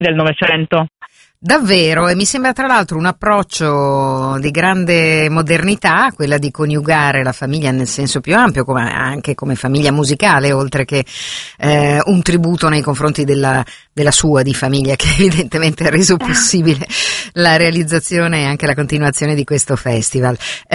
del Novecento. Davvero, e mi sembra tra l'altro un approccio di grande modernità, quella di coniugare la famiglia nel senso più ampio, anche come famiglia musicale, oltre che un tributo nei confronti della sua di famiglia, che evidentemente ha reso possibile la realizzazione e anche la continuazione di questo festival.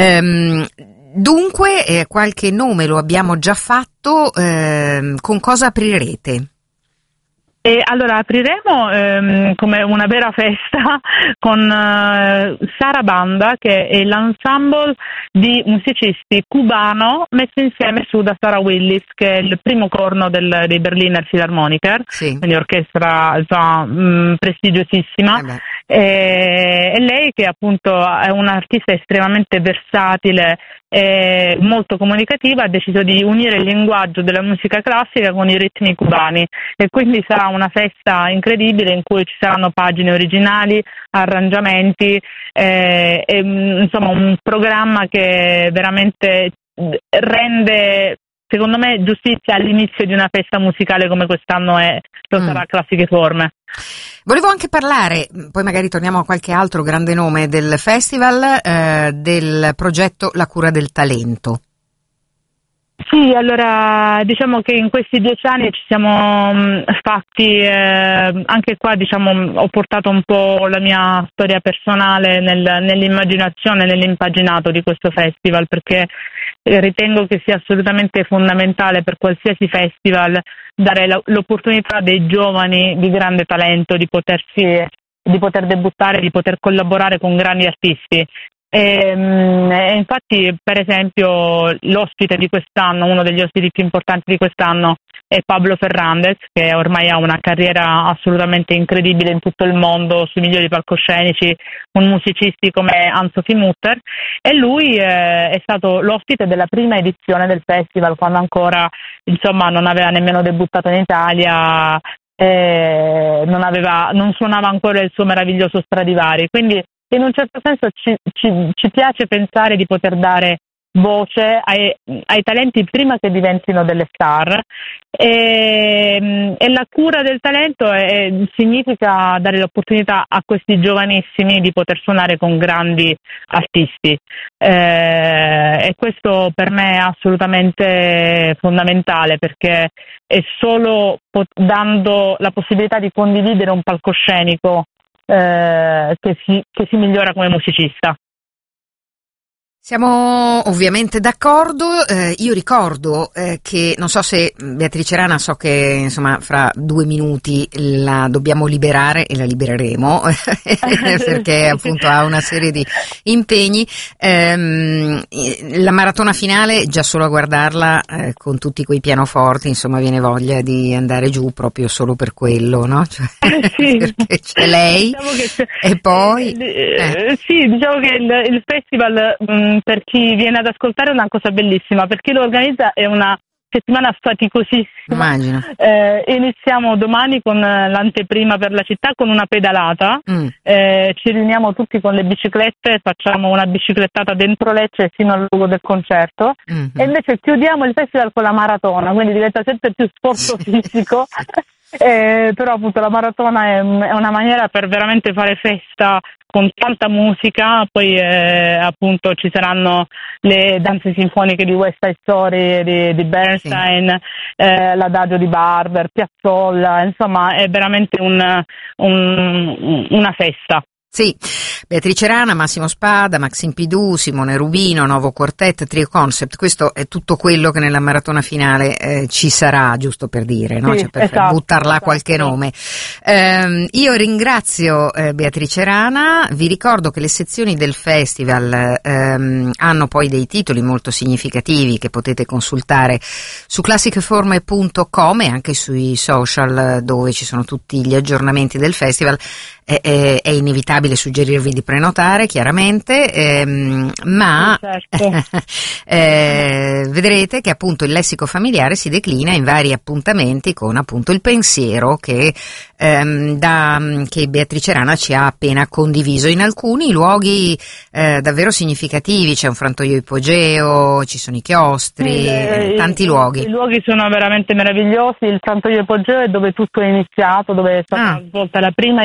Dunque, qualche nome lo abbiamo già fatto, con cosa aprirete? E allora apriremo come una vera festa con Sara Banda, che è l'ensemble di musicisti cubano messo insieme su da Sarah Willis, che è il primo corno dei Berliner Philharmoniker, sì. quindi orchestra prestigiosissima. E lei, che appunto è un'artista estremamente versatile e molto comunicativa, ha deciso di unire il linguaggio della musica classica con i ritmi cubani, e quindi sarà una festa incredibile in cui ci saranno pagine originali, arrangiamenti, insomma un programma che veramente rende, secondo me, giustizia all'inizio di una festa musicale come quest'anno lo sarà Classiche Forme. Volevo anche parlare, poi magari torniamo a qualche altro grande nome del festival, del progetto La Cura del Talento. Sì, allora diciamo che in questi 10 anni ci siamo fatti, anche qua diciamo ho portato un po' la mia storia personale nell'immaginazione, nell'impaginato di questo festival, perché ritengo che sia assolutamente fondamentale per qualsiasi festival dare l'opportunità dei giovani di grande talento di poter debuttare, di poter collaborare con grandi artisti. E infatti, per esempio, l'ospite di quest'anno, uno degli ospiti più importanti di quest'anno, è Pablo Ferrandez, che ormai ha una carriera assolutamente incredibile in tutto il mondo, sui migliori palcoscenici, con musicisti come Ann-Sophie Mutter, e lui è stato l'ospite della prima edizione del festival, quando ancora insomma non aveva nemmeno debuttato in Italia, non suonava ancora il suo meraviglioso Stradivari, quindi in un certo senso ci piace pensare di poter dare voce ai talenti prima che diventino delle star, e la cura del talento significa dare l'opportunità a questi giovanissimi di poter suonare con grandi artisti, e questo per me è assolutamente fondamentale, perché è solo dando la possibilità di condividere un palcoscenico che si migliora come musicista. Siamo ovviamente d'accordo. Io ricordo che, non so se Beatrice Rana, so che insomma fra 2 minuti la dobbiamo liberare, e la libereremo perché appunto ha una serie di impegni. La maratona finale, già solo a guardarla con tutti quei pianoforti, insomma viene voglia di andare giù proprio solo per quello, no? Cioè, sì. Perché c'è lei, diciamo e poi sì, diciamo che il festival per chi viene ad ascoltare è una cosa bellissima, perché lo organizza è una settimana faticosissima. Immagino. Iniziamo domani con l'anteprima per la città, con una pedalata. Ci riuniamo tutti con le biciclette, facciamo una biciclettata dentro Lecce fino al luogo del concerto, e invece chiudiamo il festival con la maratona, quindi diventa sempre più sport fisico. Però appunto la maratona è una maniera per veramente fare festa con tanta musica. Poi appunto ci saranno le danze sinfoniche di West Side Story di Bernstein, l'adagio di Barber, Piazzolla, insomma è veramente una festa. Sì, Beatrice Rana, Massimo Spada, Maxime Pidou, Simone Rubino, Novo Quartet, Trio Concept, questo è tutto quello che nella maratona finale ci sarà, giusto per dire, no? Sì, cioè per buttar là qualche nome. Io ringrazio Beatrice Rana, vi ricordo che le sezioni del festival hanno poi dei titoli molto significativi che potete consultare su classicheforme.com e anche sui social, dove ci sono tutti gli aggiornamenti del festival. È inevitabile inevitabile suggerirvi di prenotare, chiaramente, ma certo. vedrete che appunto il lessico familiare si declina in vari appuntamenti con appunto il pensiero che Beatrice Rana ci ha appena condiviso. In alcuni luoghi davvero significativi, c'è un frantoio ipogeo, ci sono i chiostri, tanti luoghi. I luoghi sono veramente meravigliosi. Il frantoio ipogeo è dove tutto è iniziato, dove è stata svolta la prima